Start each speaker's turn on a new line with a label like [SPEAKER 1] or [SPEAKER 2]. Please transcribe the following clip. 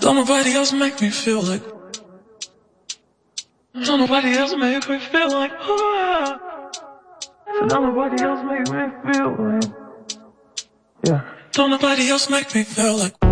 [SPEAKER 1] Don't nobody else make me feel like. Don't nobody else make me feel like. Don't nobody else make me feel like. Yeah. Don't nobody else make me feel like.